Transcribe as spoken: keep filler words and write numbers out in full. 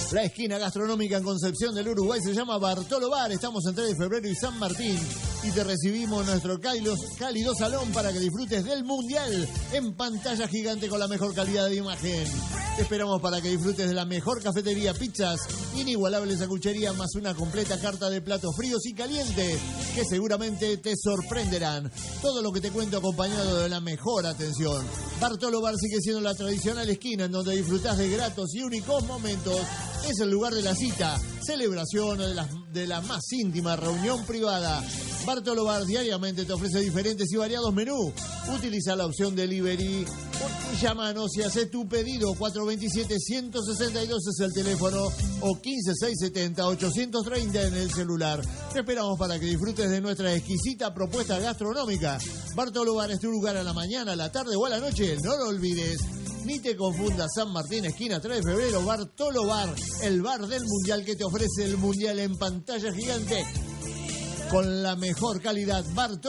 La esquina gastronómica en Concepción del Uruguay se llama Bartolo Bar. Estamos en tres de febrero y San Martín. Y te recibimos en nuestro cálido, cálido salón para que disfrutes del Mundial en pantalla gigante con la mejor calidad de imagen. Te esperamos para que disfrutes de la mejor cafetería, pizzas, inigualables sanguchería, más una completa carta de platos fríos y calientes que seguramente te sorprenderán. Todo lo que te cuento acompañado de la mejor atención. Bartolo Bar sigue siendo la tradicional esquina en donde disfrutás de gratos y únicos momentos. Es el lugar de la cita, celebración de la, de la más íntima reunión privada. Bartolo Bar diariamente te ofrece diferentes y variados menús. Utiliza la opción Delivery. Llámanos y haz tu pedido. cuatro dos siete, uno seis dos es el teléfono o quince seiscientos setenta, ochocientos treinta en el celular. Te esperamos para que disfrutes de nuestra exquisita propuesta gastronómica. Bartolo Bar es tu lugar a la mañana, a la tarde o a la noche. No lo olvides. Ni te confundas, San Martín, esquina tres de febrero, Bartolo Bar, el bar del Mundial que te ofrece el Mundial en pantalla gigante con la mejor calidad. Bartolo